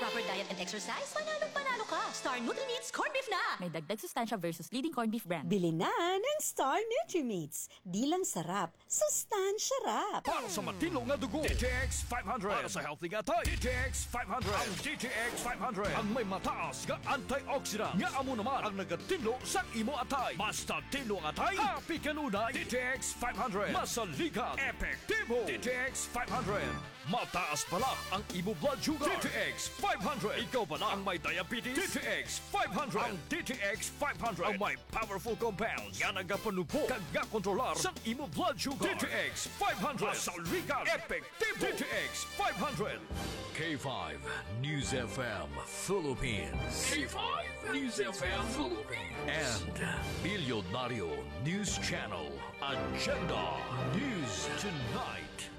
proper diet and exercise, panalo ka. Star Nutri-Meats Corned Beef na! May dagdag sustansya versus leading corned beef brand. Bili na ng Star Nutri-Meats. Di lang sarap, sustansya rap. Para sa matino nga dugo, DTX 500. Para sa healthy nga tayo, DTX 500. Ang DTX 500 ang may mataas nga antioxidant. Nga amo naman ang nagatinlo sa imo atay. Basta tinlo ang atay, happy kanunay. DTX 500. Masaligan, epektibo. DTX 500. Mataas pala ang imo blood sugar. DTX 500. Ikaw pala ang may diabetes. DTX 500. Ang DTX 500 ang may powerful compounds. Yan nagapanubo kag kontrolar sa imo blood sugar. DTX 500. Masaligan, epektibo. DTX 500. K5 News FM Philippines. K5 News FM Philippines. And Milyonaryo News Channel Agenda News Tonight.